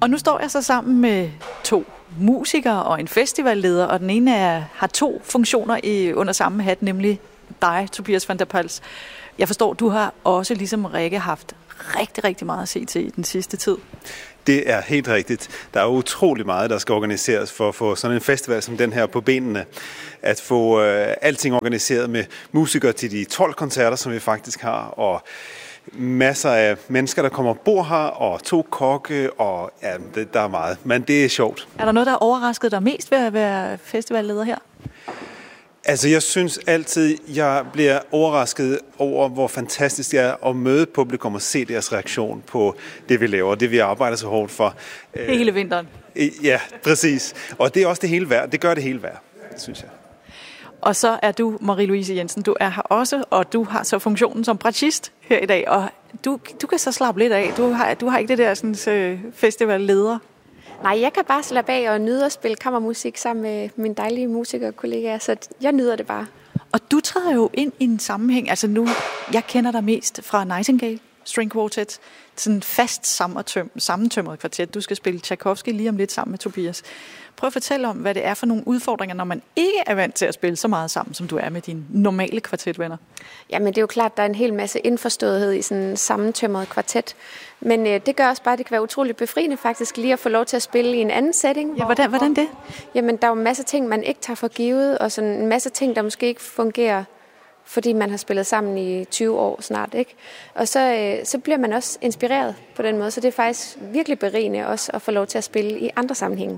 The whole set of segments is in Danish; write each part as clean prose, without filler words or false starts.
Og nu står jeg så sammen med 2 musikere og en festivalleder, og den ene har 2 funktioner under samme hat, nemlig dig, Tobias van der Pals. Jeg forstår, du har også ligesom Rikke haft rigtig, rigtig meget at se til i den sidste tid. Det er helt rigtigt. Der er utrolig meget, der skal organiseres for at få sådan en festival som den her på benene. At få alting organiseret med musikere til de 12 koncerter, som vi faktisk har, og masser af mennesker, der kommer og bor her, og 2 kokke, og ja, der er meget. Men det er sjovt. Er der noget, der har overrasket dig mest ved at være festivalleder her? Altså, jeg synes altid, jeg bliver overrasket over, hvor fantastisk det er at møde publikum og se deres reaktion på det, vi laver, det vi arbejder så hårdt for. Hele vinteren. Ja, præcis. Og det er også det hele værd. Det gør det hele værd, synes jeg. Og så er du, Marie-Louise Jensen, du er her også, og du har så funktionen som bratschist her i dag, og du kan så slappe lidt af. Du har ikke det der sådan, festivalleder. Nej, jeg kan bare slappe af og nyde at spille kammermusik sammen med mine dejlige musikerkollegaer, så jeg nyder det bare. Og du træder jo ind i en sammenhæng, altså nu, jeg kender dig mest fra Nightingale String Quartet, sådan en fast sammentømret kvartet. Du skal spille Tchaikovsky lige om lidt sammen med Tobias. Prøv at fortælle om, hvad det er for nogle udfordringer, når man ikke er vant til at spille så meget sammen, som du er med dine normale kvartetvenner. Jamen, det er jo klart, der er en hel masse indforståethed i sådan en sammentømret kvartet. Men det gør også bare, at det kan være utroligt befriende faktisk lige at få lov til at spille i en anden setting. Ja, hvordan det? Jamen, der er jo en masse ting, man ikke tager for givet, og sådan en masse ting, der måske ikke fungerer, fordi man har spillet sammen i 20 år snart, ikke? Og så bliver man også inspireret på den måde, så det er faktisk virkelig berigende også at få lov til at spille i andre sammenhænge.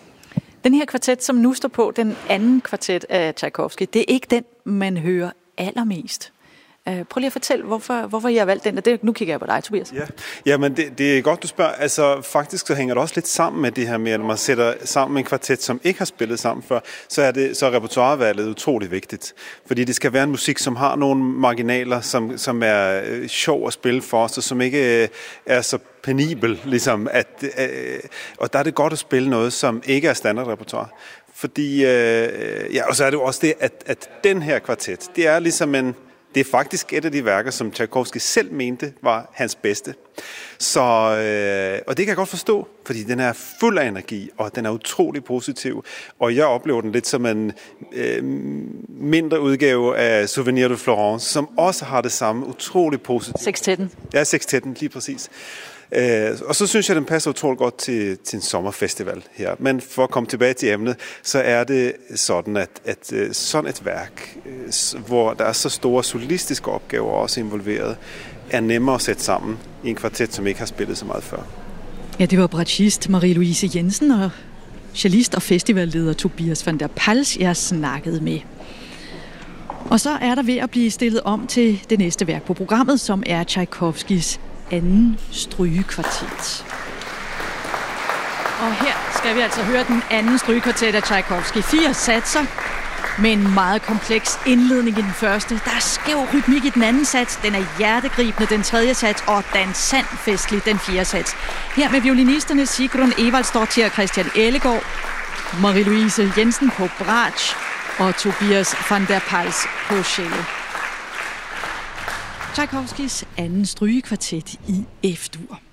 Den her kvartet, som nu står på, den anden kvartet af Tchaikovsky, det er ikke den, man hører allermest. Prøv lige at fortælle, hvorfor jeg har valgt den. Nu kigger jeg på dig, Tobias. Ja, men det er godt, du spørger. Altså, faktisk så hænger det også lidt sammen med det her med, at når man sætter sammen en kvartet, som ikke har spillet sammen før, så er repertoirevalget utrolig vigtigt. Fordi det skal være en musik, som har nogle marginaler, som er sjov at spille for os, og som ikke er så penibel, ligesom. Og der er det godt at spille noget, som ikke er standardrepertoire. Fordi, og så er det jo også det, at den her kvartet, det er ligesom det er faktisk et af de værker, som Tchaikovsky selv mente var hans bedste. Så, og det kan jeg godt forstå, fordi den er fuld af energi, og den er utrolig positiv. Og jeg oplever den lidt som en mindre udgave af Souvenir de Florence, som også har det samme utrolig positivt. Sextetten. Ja, sextetten, lige præcis. Og så synes jeg, den passer utroligt godt til en sommerfestival her. Men for at komme tilbage til emnet, så er det sådan, at sådan et værk, hvor der er så store solistiske opgaver også involveret, er nemmere at sætte sammen i en kvartet, som ikke har spillet så meget før. Ja, det var bratschist Marie-Louise Jensen og cellist og festivalleder Tobias van der Pals, jeg snakkede med. Og så er der ved at blive stillet om til det næste værk på programmet, som er Tchaikovskys anden strygekvartet. Og her skal vi altså høre den anden strygekvartet af Tchaikovsky. 4 satser med en meget kompleks indledning i den første. Der er skæv rytmik i den anden sats, den er hjertegribende den tredje sats, og dansant festlig den fjerde sats. Her med violinisterne Sigrun Evaldsdottir og Christian Ellegaard, Marie-Louise Jensen på bratsch og Tobias van der Pals på cello. Tchaikovskys anden strygekvartet i F-dur.